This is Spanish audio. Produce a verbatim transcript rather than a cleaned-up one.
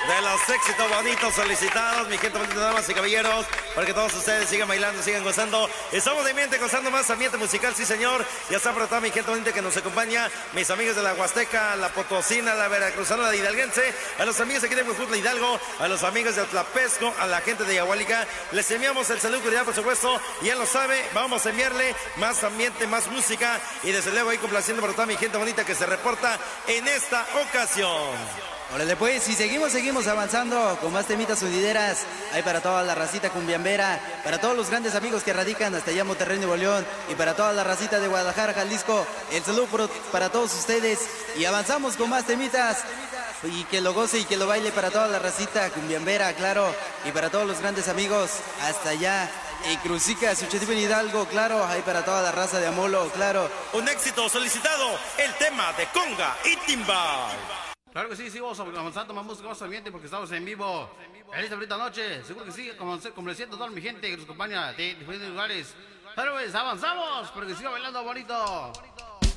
de los éxitos bonitos solicitados, mi gente bonita, damas y caballeros, para que todos ustedes sigan bailando, sigan gozando. Estamos de ambiente, gozando más ambiente musical, sí señor. Ya está para toda mi gente bonita que nos acompaña, mis amigos de la Huasteca, la Potosina, la Veracruzana, la Hidalguense, a los amigos aquí de Huejutla Hidalgo, a los amigos de Tlapesco, a la gente de Yahualica, les enviamos el saludo cordial, por supuesto, ya lo sabe, vamos a enviarle más ambiente, más música y desde luego ahí complaciendo para toda mi gente bonita que se reporta en esta ocasión. Órale pues, y seguimos, seguimos avanzando con más temitas sonideras. Hay para toda la racita cumbiambera, para todos los grandes amigos que radican hasta allá en Monterrey, Nuevo León, y para toda la racita de Guadalajara, Jalisco. El saludo por, para todos ustedes. Y avanzamos con más temitas. Y que lo goce y que lo baile para toda la racita cumbiambera, claro. Y para todos los grandes amigos hasta allá. Y Cruzica, Suchetipo en Hidalgo, claro. Hay para toda la raza de Amolo, claro. Un éxito solicitado, el tema de conga y timbal. Claro que sí, sí, vamos avanzando más música, más ambiente porque estamos en vivo. En esta bonita noche, seguro que sí, complaciendo a toda mi gente que nos acompaña de diferentes lugares. Pero pues avanzamos porque siga bailando bonito.